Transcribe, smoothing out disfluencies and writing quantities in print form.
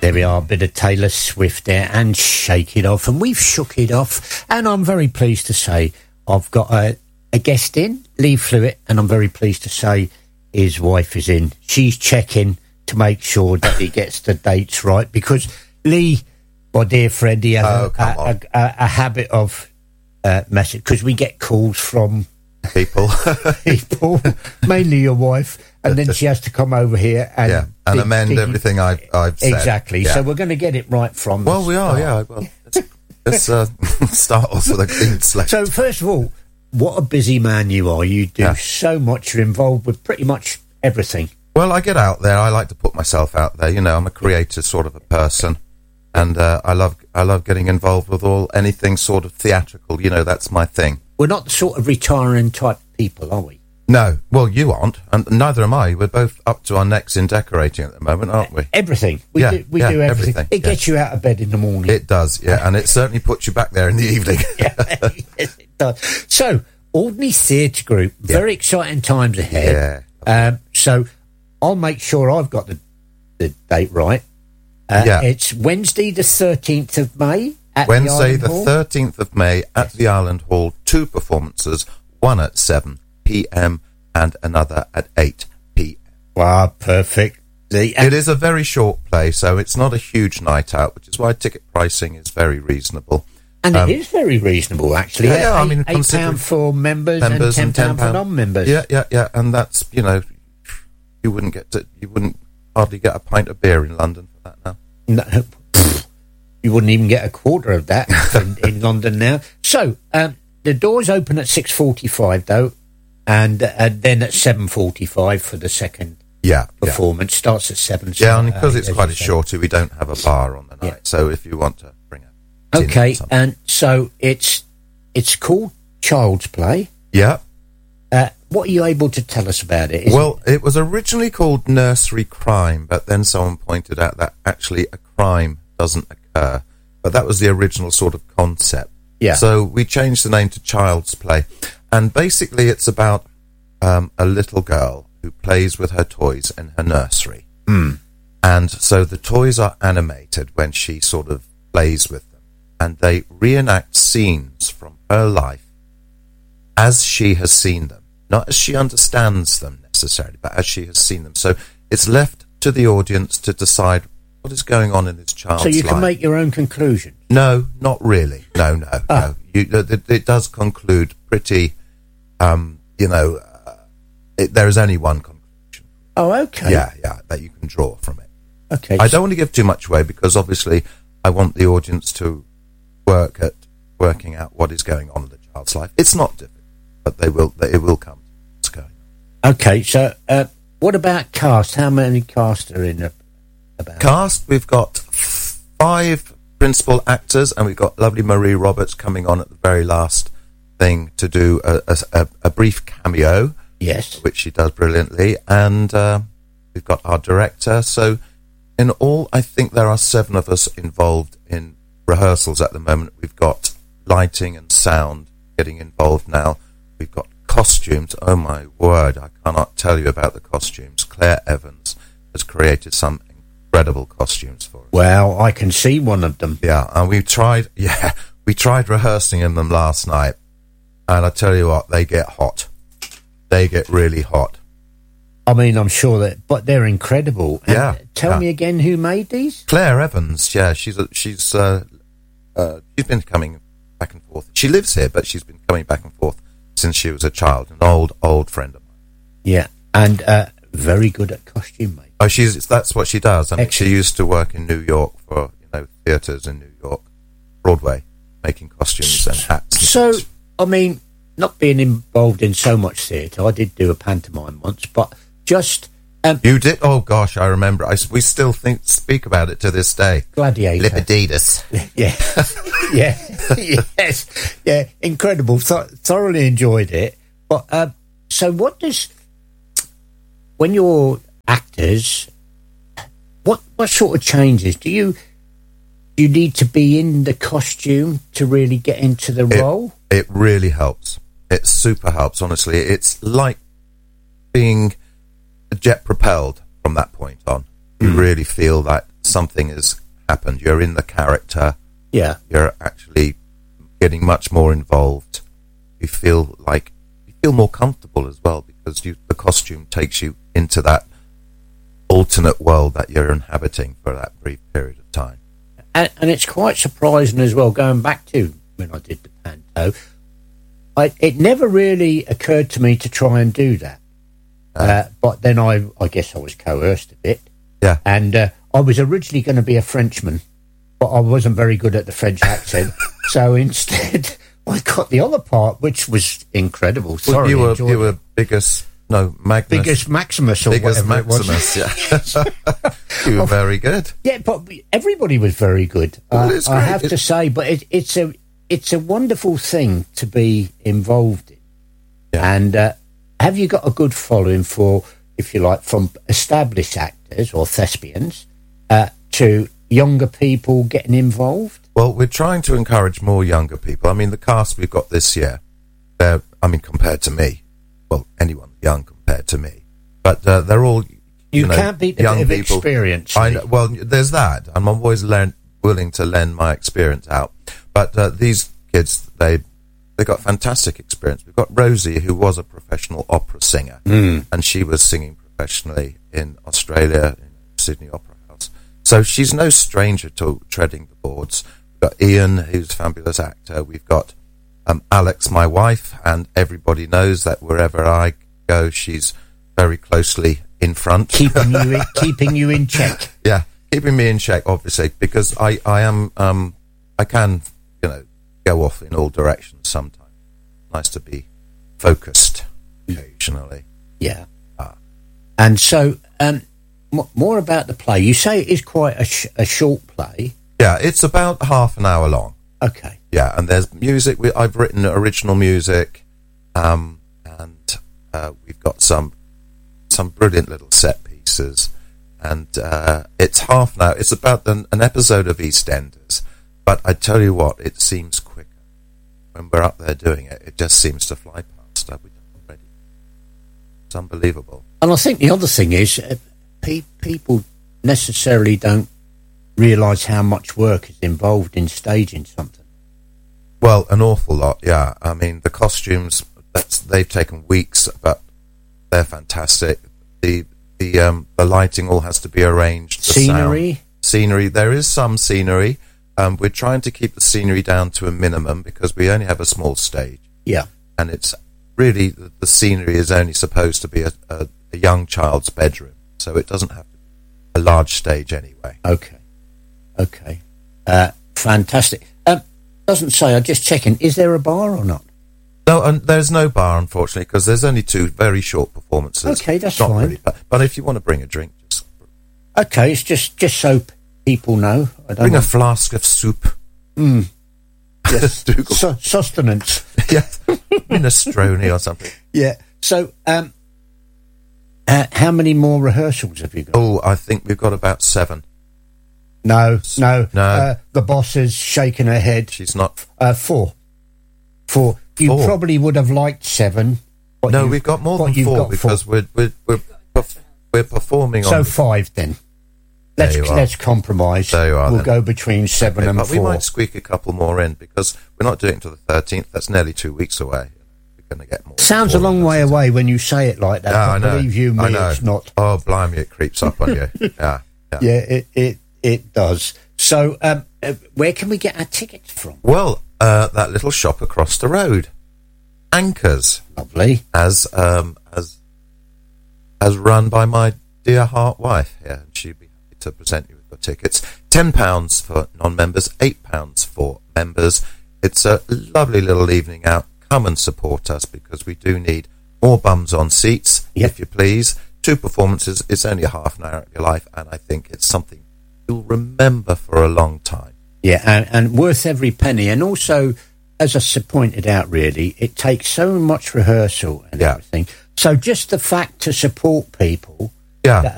There we are, a bit of Taylor Swift there, and Shake It Off. And we've shook it off, and I'm very pleased to say I've got a guest in, Lee Fluitt, and I'm very pleased to say his wife is in. She's checking to make sure that he gets the dates right, because Lee, my dear friend, he has a habit of message, because we get calls from people, mainly your wife, and then she has to come over here and amend everything I've said. Exactly. Yeah. So we're going to get it right from. Well, we are. Yeah. Well, let's start off with a clean slate. So first of all, what a busy man you are. You do so much. You're involved with pretty much everything. Well, I get out there. I like to put myself out there. You know, I'm a creative sort of a person, and I love getting involved with anything sort of theatrical. You know, that's my thing. We're not the sort of retiring type people, are we? No. Well, you aren't, and neither am I. We're both up to our necks in decorating at the moment, aren't we? Everything. We do everything. It gets you out of bed in the morning. It does, yeah, and it certainly puts you back there in the evening. Yes, it does. So, Alderney Theatre Group, very exciting times ahead. Yeah. So, I'll make sure I've got the date right. It's Wednesday the 13th of May. Wednesday the 13th of May at the Island Hall. 2 performances, one at 7 p.m. and another at 8 p.m. Wow, perfect. It is a very short play, so it's not a huge night out, which is why ticket pricing is very reasonable. And it is very reasonable, actually. Yeah, I mean, £8 for members and £10 for non-members. Yeah, and that's, you know, you wouldn't hardly get a pint of beer in London for that now. No. You wouldn't even get a quarter of that in London now. So, the doors open at 6:45 though, and then at 7:45 for the second performance. Starts at 7. Yeah, and because it's quite a shorty, we don't have a bar on the night. Yeah. So if you want to bring a okay, and so it's called Child's Play. Yeah. What are you able to tell us about it? Well, it was originally called Nursery Crime, but then someone pointed out that actually a crime doesn't occur. But that was the original sort of concept. Yeah. So we changed the name to Child's Play. And basically it's about a little girl who plays with her toys in her nursery. Mm. And so the toys are animated when she sort of plays with them. And they reenact scenes from her life as she has seen them. Not as she understands them necessarily, but as she has seen them. So it's left to the audience to decide what is going on in this child's life. So you can make your own conclusion? No, not really. No. It does conclude pretty, there is only one conclusion. Oh, okay. Yeah, that you can draw from it. Okay. I don't want to give too much away because obviously I want the audience to work at working out what is going on in the child's life. It's not difficult, but it will come to what's going on. Okay, so what about cast? How many cast are in about? Cast, we've got 5 principal actors, and we've got lovely Marie Roberts coming on at the very last thing to do a brief cameo. Yes. Which she does brilliantly. And we've got our director. So in all, I think there are 7 of us involved in rehearsals at the moment. We've got lighting and sound getting involved now. We've got costumes. Oh, my word. I cannot tell you about the costumes. Claire Evans has created some incredible costumes for us. Well, I can see one of them. Yeah, and we tried rehearsing in them last night. And I tell you what, they get hot. They get really hot. I mean, I'm sure but they're incredible. And tell me again who made these? Claire Evans. Yeah, she's been coming back and forth. She lives here, but she's been coming back and forth since she was a child. An old friend of mine. Yeah, and very good at costume making. Oh, that's what she does. I mean, Excellent. she used to work in New York for theatres in New York, Broadway, making costumes and hats. So, I mean, not being involved in so much theatre, I did do a pantomime once, but just... you did? Oh, gosh, I remember. We still speak about it to this day. Gladiator. Lipiditas. Yeah. Yes. Yeah, incredible. Thoroughly enjoyed it. But, so what does... When you're actors, what sort of changes? Do you need to be in the costume to really get into the role? It really helps. It super helps, honestly. It's like being jet propelled from that point on. You really feel that something has happened. You're in the character. Yeah. You're actually getting much more involved. You feel more comfortable as well, because the costume takes you into that alternate world that you're inhabiting for that brief period of time. And it's quite surprising as well, going back to when I did the panto, it never really occurred to me to try and do that. But then I guess I was coerced a bit. Yeah. And I was originally going to be a Frenchman, but I wasn't very good at the French accent. So instead, I got the other part, which was incredible. Sorry, you were Biggest Maximus, or Biggest whatever Maximus, it was. Yeah. You were very good. Yeah, but everybody was very good. Well, it's I great. have to say, but it's a wonderful thing to be involved in. Yeah. And have you got a good following for, if you like, from established actors or thespians to younger people getting involved? Well, we're trying to encourage more younger people. I mean, the cast we've got this year, compared to me, well, anyone young compared to me, but they're all you can't beat the young bit of people. experience. Well, there's that, and I'm always willing to lend my experience out. But these kids, they got fantastic experience. We've got Rosie, who was a professional opera singer, and she was singing professionally in Australia, in Sydney Opera House. So she's no stranger to treading the boards. We've got Ian, who's a fabulous actor. We've got Alex, my wife, and everybody knows that wherever I go, she's very closely in front. Keeping you in check. Yeah, keeping me in check, obviously, because I can, go off in all directions sometimes. Nice to be focused occasionally. Yeah. And so, more about the play. You say it is quite a short play. Yeah, it's about half an hour long. Okay. Yeah, and there's music. I've written original music, and we've got some brilliant little set pieces. And it's half an hour. It's about an episode of EastEnders. But I tell you what, it seems quicker. When we're up there doing it, it just seems to fly past. We've done already. It's unbelievable. And I think the other thing is, people necessarily don't realise how much work is involved in staging something. Well, an awful lot, yeah. I mean, the costumes, they've taken weeks, but they're fantastic. The lighting all has to be arranged. The scenery. There is some scenery. We're trying to keep the scenery down to a minimum because we only have a small stage. Yeah. And it's really, the scenery is only supposed to be a young child's bedroom. So it doesn't have to be a large stage anyway. Okay. Fantastic. Doesn't say, I'm just checking, is there a bar or not? No, and there's no bar, unfortunately, because there's only 2 very short performances. Okay, that's not fine. Really, but if you want to bring a drink, just... Okay, it's just so people know. Bring a flask of soup. Yes. Sustenance. Yeah, minestrone or something. Yeah. So, how many more rehearsals have you got? Oh, I think we've got about 7. No. No. The boss is shaking her head. She's not. 4. You 4. probably would have liked 7. No, we've got more than 4 because we're performing on. So 5 then. Let's compromise. There you are. We'll go between 7 and 4. But we might squeak a couple more in because we're not doing it until the 13th. That's nearly 2 weeks away. We're going to get more. Sounds a long way away when you say it like that. Yeah, I know. Believe you me, it's not. Oh, blimey, it creeps up on you. Yeah. Yeah, it does. So, where can we get our tickets from? Well, that little shop across the road, Anchors. Lovely. As run by my dear heart wife here, and she'd be happy to present you with your tickets. £10 for non-members, £8 for members. It's a lovely little evening out. Come and support us because we do need more bums on seats, if you please. 2 performances. It's only a half an hour of your life, and I think it's something you'll remember for a long time. Yeah, and worth every penny. And also, as I pointed out, really, it takes so much rehearsal and everything. So just the fact to support people that